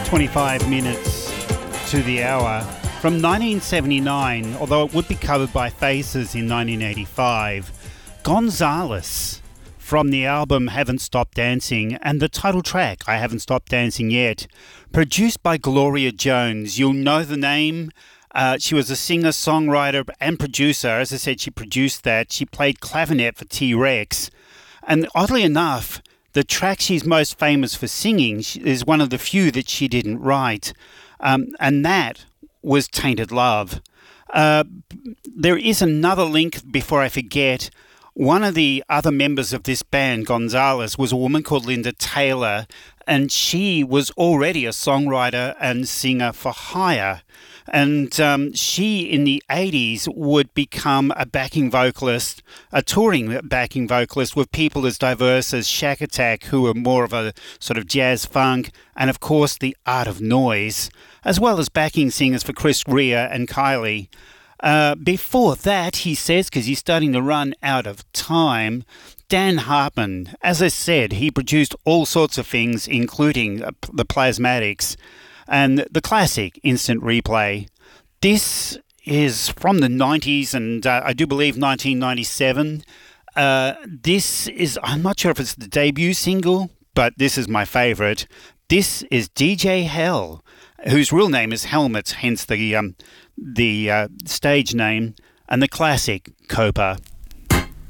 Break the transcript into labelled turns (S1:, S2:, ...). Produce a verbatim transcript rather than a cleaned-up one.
S1: twenty-five minutes to the hour. From nineteen seventy-nine, although it would be covered by Faces in nineteen eighty-five, Gonzales from the album Haven't Stopped Dancing, and the title track, I Haven't Stopped Dancing Yet, produced by Gloria Jones. You'll know the name. Uh, she was a singer, songwriter and producer. As I said, she produced that. She played clavinet for T-Rex. And oddly enough, the track she's most famous for singing is one of the few that she didn't write. Um, and that was Tainted Love. Uh, there is another link before I forget. One of the other members of this band, Gonzales, was a woman called Linda Taylor, and she was already a songwriter and singer for hire. And um, she, in the eighties, would become a backing vocalist, a touring backing vocalist with people as diverse as Shack Attack, who were more of a sort of jazz funk, and of course the Art of Noise, as well as backing singers for Chris Rea and Kylie. Uh, before that, he says, because he's starting to run out of time, Dan Hartman. As I said, he produced all sorts of things, including uh, the Plasmatics and the classic Instant Replay. This is from the nineties, and uh, I do believe nineteen ninety-seven. Uh, this is, I'm not sure if it's the debut single, but this is my favourite. This is D J Hell, whose real name is Helmet, hence the um, the uh, stage name, and the classic Copa.